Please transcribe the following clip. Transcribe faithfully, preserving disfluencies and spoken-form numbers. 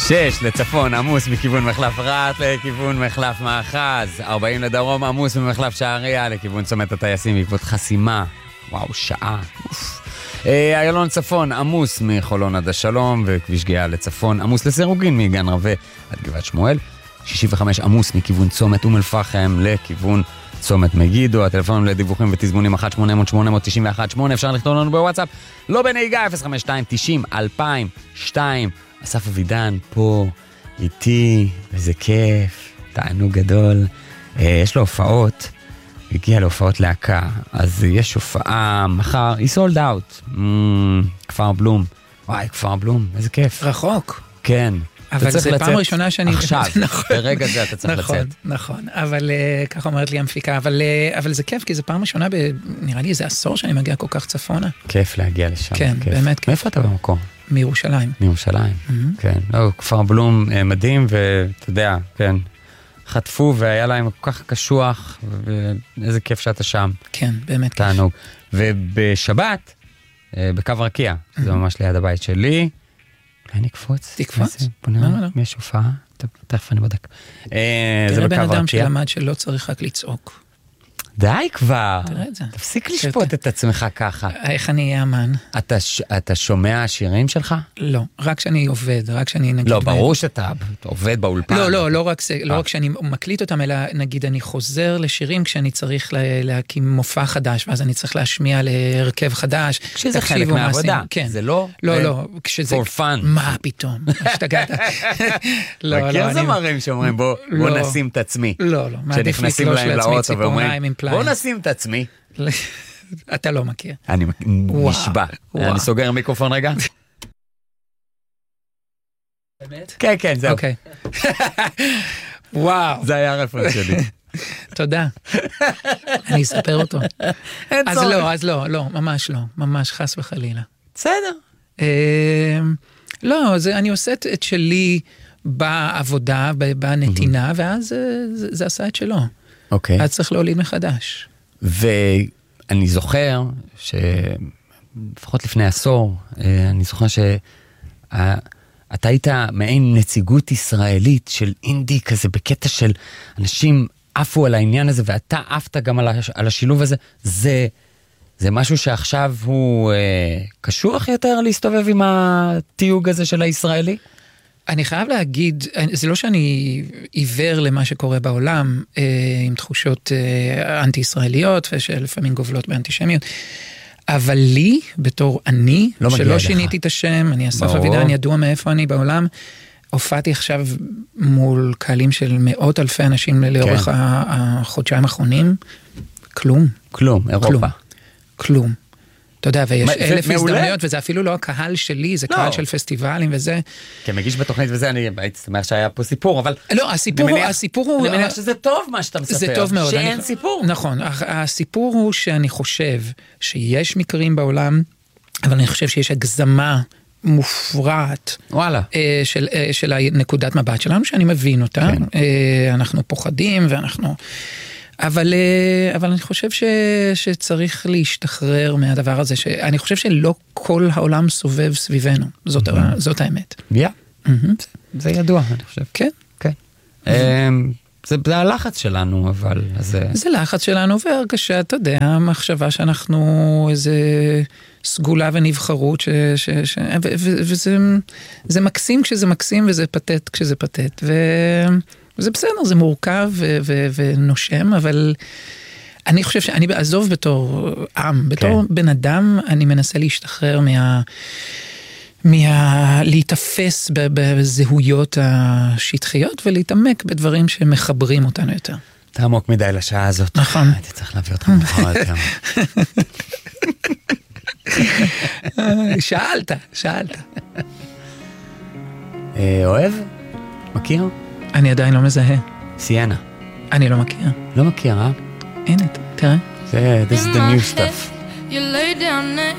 שש לצפון, עמוס מכיוון מחלף רעת לכיוון מחלף מאחז. ארבעים לדרום, עמוס ממחלף שעריה לכיוון צומת הטייסים בעקבות חסימה. וואו, שעה. איילון צפון, עמוס מחולון עד השלום, וכביש גאה לצפון, עמוס לסירוגין מגן רווה עד גבעת שמואל. שישים וחמש עמוס מכיוון צומת אום אל-פחם לכיוון צומת מגידו. הטלפונים לדיווחים ותזמונים אחת שמונה אפס אפס שמונה תשע אחת שמונה. אפשר לכתוב לנו בוואטסאפ, לא בנהיגה, אפס חמש שתיים תשעים אלפיים ושתיים. אסף אבידן פה איתי, וזה כיף, תענוג גדול. יש לו הופעות, הגיע להופעות להקה, אז יש הופעה מחר, היא סולד אאוט. כפר בלום, וואי, כפר בלום, איזה כיף. רחוק. כן. אבל זה פעם ראשונה שאני... עכשיו, ברגע זה אתה צריך לצאת. נכון, אבל ככה אומרת לי המפיקה, אבל זה כיף, כי זה פעם ראשונה, נראה לי איזה עשור שאני מגיע כל כך צפונה. כיף להגיע לשם. כן, באמת כיף. מאיפה אתה במקום? מירושלים. מירושלים, כן. לא, כפר בלום מדהים, ואתה יודע, כן, חטפו והיה להם כל כך קשוח, ואיזה כיף שאתה שם. כן, באמת כיף. תענוג. ובשבת, בקו רקיע, זה ממש ליד הבית שלי, אולי נקפוץ? תקפוץ? יש הופעה, תכף אני בודק. תראה בן אדם שלמד שלא צריך רק לצעוק. די כבר. תראה את זה. תפסיק לשפוט את עצמך ככה. איך אני אהיה אמן? אתה שומע שירים שלך? לא, רק שאני עובד, רק שאני נגיד... לא, ברור שאתה עובד באולפן. לא, לא, לא רק שאני מקליט אותם, אלא נגיד אני חוזר לשירים כשאני צריך להקים מופע חדש, ואז אני צריך להשמיע להרכב חדש. כשזה חלק מהעבודה. זה לא... לא, לא. for fun. מה פתאום? השתגעת. מכיר זמרים שאומרים בוא נשים את עצמי. לא, לא. כשנכנסים להם לאוטו ואומרים בוא נשים את עצמי. אתה לא מכיר. אני נשבע. אני סוגר מיקרופון רגע. באמת? כן, כן, זהו. אוקיי. וואו. זה היה הרפרנס שלי. תודה. אני אספר אותו. אז לא, אז לא, לא, ממש לא. ממש חס וחלילה. בסדר. לא, אני עושה את שלי בעבודה, בנתינה, ואז זה עשה את שלו. אוקיי. אז צריך להוליד מחדש. ואני זוכר שלפחות לפני עשור, אני זוכר שאתה היית מעין נציגות ישראלית של אינדי כזה, בקטע של אנשים עפו על העניין הזה, ואתה עפת גם על השילוב הזה. זה, זה משהו שעכשיו הוא קשוח יותר להסתובב עם התיוג הזה של הישראלי? אני חייב להגיד, זה לא שאני עיוור למה שקורה בעולם, עם תחושות אנטי-ישראליות, ושלפעמים גובלות באנטישמיות, אבל לי, בתור אני, לא שלא שיניתי את השם, אני אסף אבידן, ידוע מאיפה אני בעולם, הופעתי עכשיו מול קהלים של מאות אלפי אנשים לאורך כן. החודשיים האחרונים, כלום. כלום, אירופה. כלום. כלום. אתה יודע, ויש אלף הזדמנויות, וזה אפילו לא הקהל שלי, זה קהל של פסטיבלים וזה. כמגיש בתוכנית וזה, אני הייתי שמח שהיה פה סיפור, אבל... לא, הסיפור הוא... הסיפור הוא... אני מניח שזה טוב מה שאתה מספר. זה טוב מאוד. שאין סיפור. נכון, הסיפור הוא שאני חושב שיש מקרים בעולם, אבל אני חושב שיש הגזמה מופרעת. וואלה. של, של הנקודת מבט שלנו, שאני מבין אותה. אנחנו פוחדים ואנחנו... אבל, אבל אני חושב ש, שצריך להשתחרר מהדבר הזה, שאני חושב שלא כל העולם סובב סביבנו, זאת, mm-hmm. זאת האמת. Yeah. Mm-hmm. זה ידוע, אני חושב. כן. כן. Mm-hmm. זה, זה הלחץ שלנו, אבל... זה... זה לחץ שלנו, והרגשה, אתה יודע, המחשבה שאנחנו איזה סגולה ונבחרות, ש, ש, ש, ו, ו, וזה זה מקסים כשזה מקסים, וזה פתט כשזה פתט, ו... זה בסדר, זה מורכב ו- ו- ונושם, אבל אני חושב שאני בעזוב בתור עם, בתור כן. בן אדם, אני מנסה להשתחרר מה... מה... להתאפס בזהויות השטחיות, ולהתעמק בדברים שמחברים אותנו יותר. אתה עמוק מדי לשעה הזאת. נכון. הייתי צריך להביא אותך מאוחר יותר. שאלת, שאלת. אוהב? מכיר? אני עדיין לא מזהה. סיינה. אני לא מכיר. לא מכיר, אה? הנה, תראה. זה, this is the new stuff. You lay down